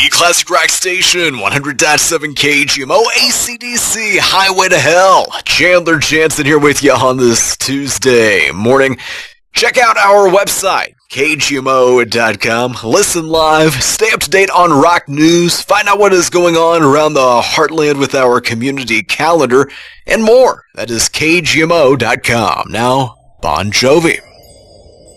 The Classic Rock Station, 100.7 KGMO, AC/DC, Highway to Hell. Chandler Jansen here with you on this Tuesday morning. Check out our website, KGMO.com. Listen live, stay up to date on rock news, find out what is going on around the heartland with our community calendar, and more. That is KGMO.com. Now, Bon Jovi.